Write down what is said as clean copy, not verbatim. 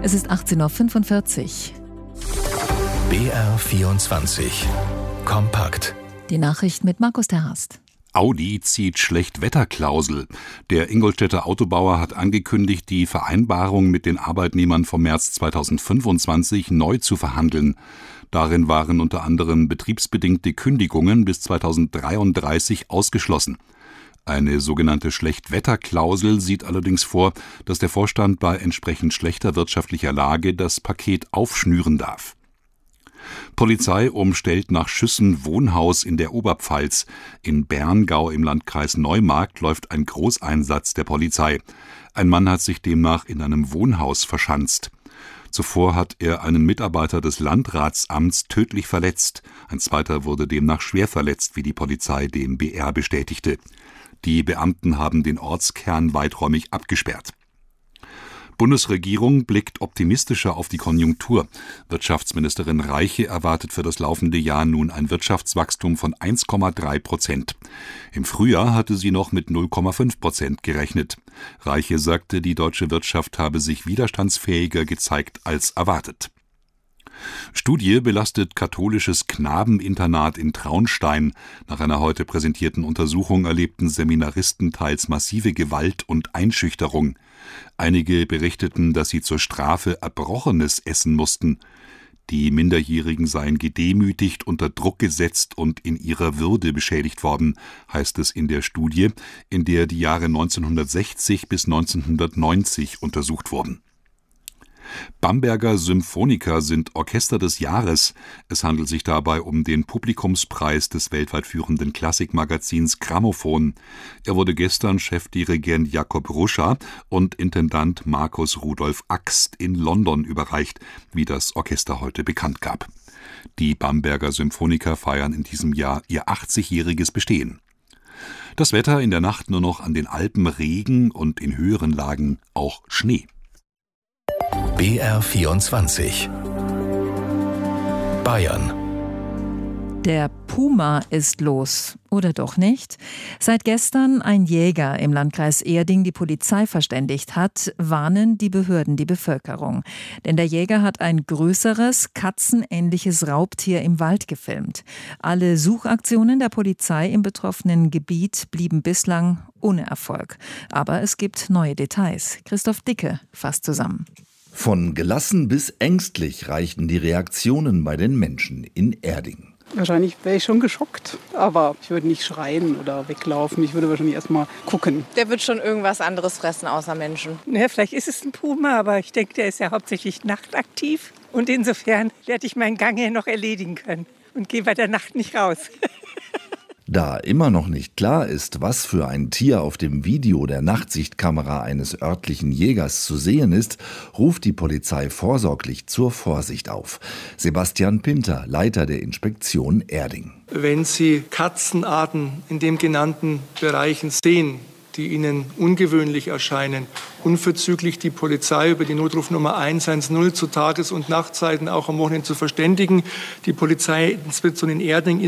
Es ist 18:45 Uhr. BR24 Kompakt. Die Nachricht mit Markus Terhast. Audi zieht Schlechtwetterklausel. Der Ingolstädter Autobauer hat angekündigt, die Vereinbarung mit den Arbeitnehmern vom März 2025 neu zu verhandeln. Darin waren unter anderem betriebsbedingte Kündigungen bis 2033 ausgeschlossen. Eine sogenannte Schlechtwetterklausel sieht allerdings vor, dass der Vorstand bei entsprechend schlechter wirtschaftlicher Lage das Paket aufschnüren darf. Polizei umstellt nach Schüssen Wohnhaus in der Oberpfalz. In Berngau im Landkreis Neumarkt läuft ein Großeinsatz der Polizei. Ein Mann hat sich demnach in einem Wohnhaus verschanzt. Zuvor hat er einen Mitarbeiter des Landratsamts tödlich verletzt. Ein zweiter wurde demnach schwer verletzt, wie die Polizei dem BR bestätigte. Die Beamten haben den Ortskern weiträumig abgesperrt. Bundesregierung blickt optimistischer auf die Konjunktur. Wirtschaftsministerin Reiche erwartet für das laufende Jahr nun ein Wirtschaftswachstum von 1,3%. Im Frühjahr hatte sie noch mit 0,5% gerechnet. Reiche sagte, die deutsche Wirtschaft habe sich widerstandsfähiger gezeigt als erwartet. Studie belastet katholisches Knabeninternat in Traunstein. Nach einer heute präsentierten Untersuchung erlebten Seminaristen teils massive Gewalt und Einschüchterung. Einige berichteten, dass sie zur Strafe Erbrochenes essen mussten. Die Minderjährigen seien gedemütigt, unter Druck gesetzt und in ihrer Würde beschädigt worden, heißt es in der Studie, in der die Jahre 1960 bis 1990 untersucht wurden. Bamberger Symphoniker sind Orchester des Jahres. Es handelt sich dabei um den Publikumspreis des weltweit führenden Klassikmagazins Grammophon. Er wurde gestern Chefdirigent Jakob Ruscha und Intendant Markus Rudolf Axt in London überreicht, wie das Orchester heute bekannt gab. Die Bamberger Symphoniker feiern in diesem Jahr ihr 80-jähriges Bestehen. Das Wetter: in der Nacht nur noch an den Alpen Regen und in höheren Lagen auch Schnee. BR24 Bayern. Der Puma ist los. Oder doch nicht? Seit gestern ein Jäger im Landkreis Erding die Polizei verständigt hat, warnen die Behörden die Bevölkerung. Denn der Jäger hat ein größeres, katzenähnliches Raubtier im Wald gefilmt. Alle Suchaktionen der Polizei im betroffenen Gebiet blieben bislang ohne Erfolg. Aber es gibt neue Details. Christoph Dicke fasst zusammen. Von gelassen bis ängstlich reichten die Reaktionen bei den Menschen in Erding. Wahrscheinlich wäre ich schon geschockt, aber ich würde nicht schreien oder weglaufen. Ich würde wahrscheinlich erst mal gucken. Der wird schon irgendwas anderes fressen außer Menschen. Ja, vielleicht ist es ein Puma, aber ich denke, der ist ja hauptsächlich nachtaktiv. Und insofern werde ich meinen Gang hier noch erledigen können und gehe bei der Nacht nicht raus. Da immer noch nicht klar ist, was für ein Tier auf dem Video der Nachtsichtkamera eines örtlichen Jägers zu sehen ist, ruft die Polizei vorsorglich zur Vorsicht auf. Sebastian Pinter, Leiter der Inspektion Erding. Wenn Sie Katzenarten in den genannten Bereichen sehen, die Ihnen ungewöhnlich erscheinen, unverzüglich die Polizei über die Notrufnummer 110 zu Tages- und Nachtzeiten auch am Wochenende zu verständigen. Die Polizeiinspektion in Erding ist